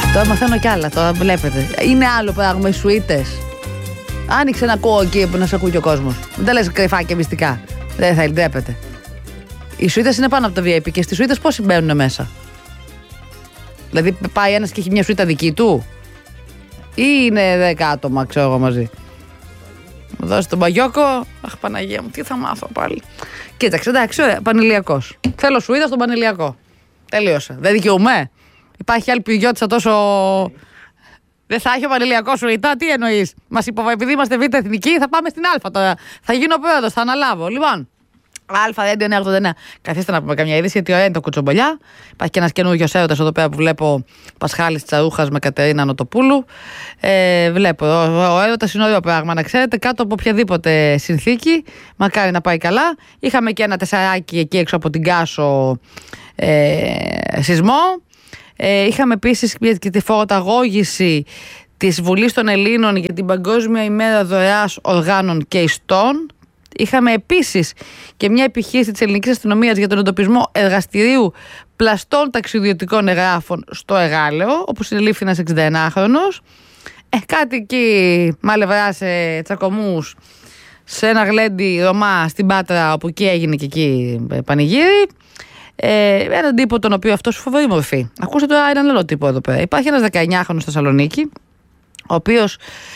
Τώρα μαθαίνω κι άλλα, τώρα βλέπετε. Είναι άλλο πράγμα οι σουίτες. Άνοιξε ένα κόο εκεί που να σε ακούει και ο κόσμος. Δεν τα λες κρυφά και μυστικά. Δεν θα ντρέπεται. Οι σουίτες είναι πάνω από το VIP και στις σουίτες πόσοι μπαίνουν μέσα. Δηλαδή πάει ένας και έχει μια σουίτα δική του. Ή είναι 10 άτομα, ξέρω εγώ μαζί. Μου δώσει τον Παγιόκο. Αχ, Παναγία μου, τι θα μάθω πάλι. Κοίταξε, εντάξει, ωραία, πανηλιακός. Θέλω σουίτα στον πανηλιακό. Τελείωσα. Δεν δικαιούμαι. Υπάρχει άλλη πηγιώτησα τόσο. Δεν θα έχει ο πανηλιακός σουίτα, τι εννοείς. Επειδή είμαστε Β' εθνική, θα πάμε στην Α τώρα. Θα γίνω πρόεδρος, θα αναλάβω. Λοιπόν. Radio 989. Καθίστε να πούμε καμιά είδηση, γιατί ωραία είναι το κουτσομπολιά. Υπάρχει και ένας καινούργιος έρωτας εδώ πέρα που βλέπω, Πασχάλης Τσαρούχας με Κατερίνα Νοτοπούλου. Βλέπω. Ο έρωτας είναι ωραίο πράγμα, να ξέρετε, κάτω από οποιαδήποτε συνθήκη. Μακάρι να πάει καλά. Είχαμε και ένα τεσσαράκι εκεί έξω από την Κάσο σεισμό. Είχαμε επίσης και τη φοροταγώγηση της Βουλής των Ελλήνων για την Παγκόσμια ημέρα δωρεάς οργάνων και ιστών. Είχαμε επίσης και μια επιχείρηση της ελληνικής αστυνομίας για τον εντοπισμό εργαστηρίου πλαστών ταξιδιωτικών εγγράφων στο Εγάλεο, όπου συνελήφθη ένας 61χρονος. Κάτι εκεί μάλευρα σε τσακωμούς σε ένα γλέντι Ρωμά στην Πάτρα, όπου εκεί έγινε και εκεί πανηγύρι. Έναν τύπο τον οποίο αυτός φοβερή μορφή. Ακούστε τώρα έναν άλλο τύπο εδώ πέρα. Υπάρχει ένας 19χρονος στη Θεσσαλονίκη, ο οποίος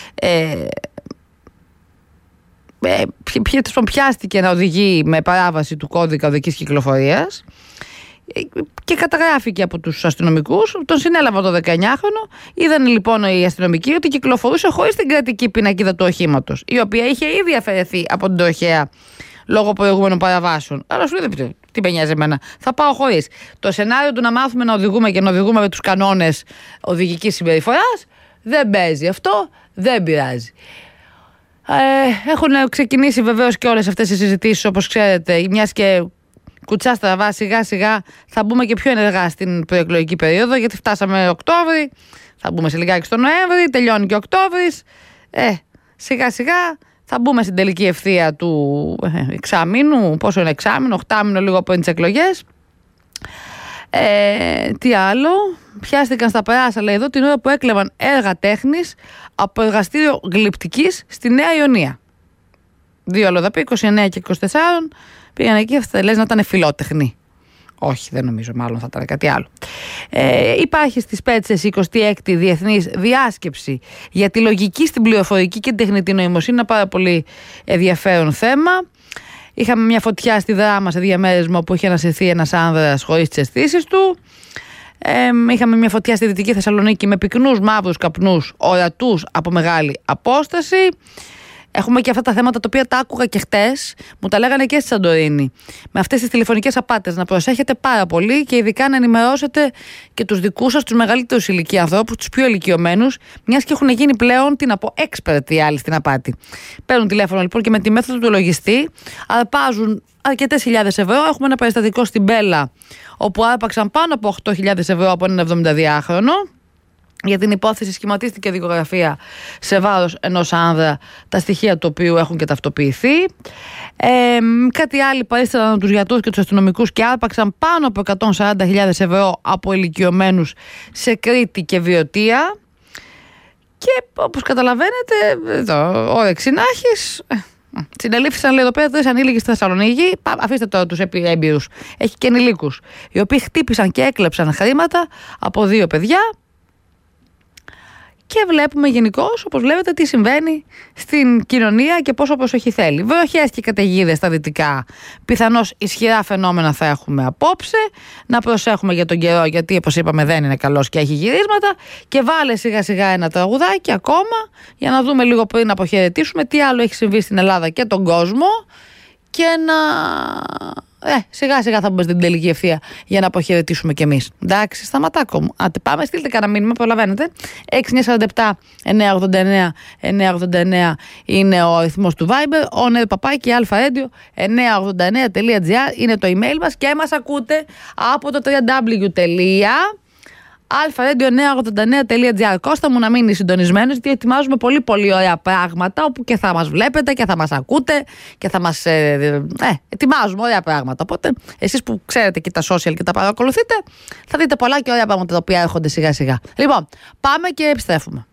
πιάστηκε να οδηγεί με παράβαση του κώδικα οδικής κυκλοφορίας και καταγράφηκε από τους αστυνομικούς. Τον συνέλαβαν το 19χρονο. Είδαν λοιπόν οι αστυνομικοί ότι κυκλοφορούσε χωρίς την κρατική πινακίδα του οχήματος, η οποία είχε ήδη αφαιρεθεί από την τροχέα λόγω προηγούμενων παραβάσεων. Αλλά σου λέει, τι με νοιάζει εμένα, θα πάω χωρίς. Το σενάριο του να μάθουμε να οδηγούμε και να οδηγούμε με τους κανόνες οδηγικής συμπεριφοράς δεν παίζει. Αυτό δεν πειράζει. Έχουν ξεκινήσει βεβαίως και όλες αυτές οι συζητήσεις, όπως ξέρετε, μιας και κουτσά στραβά, σιγά σιγά θα μπούμε και πιο ενεργά στην προεκλογική περίοδο, γιατί φτάσαμε Οκτώβρη, θα μπούμε σε λιγάκι στο Νοέμβρη, τελειώνει και Οκτώβρης. Σιγά σιγά θα μπούμε στην τελική ευθεία του εξάμηνου. Πόσο είναι εξάμηνο, 8μηνο λίγο πριν τις εκλογές. Τι άλλο, πιάστηκαν στα περάσα, λέει εδώ, την ώρα που έκλεβαν έργα τέχνης από εργαστήριο γλυπτικής στη Νέα Ιωνία. 2 αλλοδαποί, 29 και 24, πήγαν εκεί, λες να ήταν φιλότεχνοι. Όχι, δεν νομίζω, μάλλον θα ήταν κάτι άλλο. Υπάρχει στις Πέτσες η 26η Διεθνής Διάσκεψη για τη λογική στην πληροφορική και την τεχνητή νοημοσύνη, ένα πάρα πολύ ενδιαφέρον θέμα. Είχαμε μια φωτιά στη Δράμα σε διαμέρισμα που είχε ανασυρθεί ένας άνδρας χωρίς τις αισθήσεις του. Είχαμε μια φωτιά στη Δυτική Θεσσαλονίκη με πυκνούς μαύρους καπνούς ορατούς από μεγάλη απόσταση. Έχουμε και αυτά τα θέματα τα οποία τα άκουγα και χτες, μου τα λέγανε και στη Σαντορίνη. Με αυτές τις τηλεφωνικές απάτες να προσέχετε πάρα πολύ και ειδικά να ενημερώσετε και τους δικούς σας, τους μεγαλύτερους ηλικία ανθρώπους, τους πιο ηλικιωμένους, μιας και έχουν γίνει πλέον, τι να πω, expert οι άλλοι στην απάτη. Παίρνουν τηλέφωνο λοιπόν και με τη μέθοδο του λογιστή αρπάζουν αρκετές χιλιάδες ευρώ. Έχουμε ένα περιστατικό στην Μπέλα, όπου άρπαξαν πάνω από 8.000 ευρώ από έναν 72χρονο. Για την υπόθεση σχηματίστηκε δικογραφία σε βάρος ενός άνδρα, τα στοιχεία του οποίου έχουν και ταυτοποιηθεί. Κάτι άλλοι παρίσταναν τους γιατρούς και τους αστυνομικούς και άρπαξαν πάνω από 140.000 ευρώ από ηλικιωμένους σε Κρήτη και Βιωτία. Και όπως καταλαβαίνετε, όρεξη να έχεις. Συνελήφθησαν, λέει εδώ πέρα, 3 ανήλικοι στη Θεσσαλονίκη. Αφήστε τώρα τους έμπειρους. Έχει και ενηλίκους, οι οποίοι χτύπησαν και έκλεψαν χρήματα από 2 παιδιά. Και βλέπουμε γενικώς, όπως βλέπετε, τι συμβαίνει στην κοινωνία και πόσο προσοχή θέλει. Βροχές και καταιγίδες στα δυτικά. Πιθανώς ισχυρά φαινόμενα θα έχουμε απόψε. Να προσέχουμε για τον καιρό, γιατί όπως είπαμε δεν είναι καλός και έχει γυρίσματα. Και βάλε σιγά σιγά ένα τραγουδάκι ακόμα, για να δούμε λίγο πριν να αποχαιρετήσουμε τι άλλο έχει συμβεί στην Ελλάδα και τον κόσμο. Και να. Σιγά σιγά θα μπούμε στην τελική ευθεία για να αποχαιρετήσουμε κι εμείς. Εντάξει, σταματάκο μου. Πάμε, στείλτε κανένα μήνυμα, προλαβαίνετε. 6947-989-989 είναι ο αριθμός του Viber. oner@alpha-radio989.gr είναι το email μας και μας ακούτε από το www.alpha-radio alpha.radio989.gr. Κώστα μου, να μείνει συντονισμένος, γιατί ετοιμάζουμε πολύ πολύ ωραία πράγματα, όπου και θα μας βλέπετε και θα μας ακούτε και θα μας ετοιμάζουμε ωραία πράγματα. Οπότε εσείς που ξέρετε και τα social και τα παρακολουθείτε, θα δείτε πολλά και ωραία πράγματα τα οποία έρχονται σιγά σιγά. Λοιπόν, πάμε και επιστρέφουμε.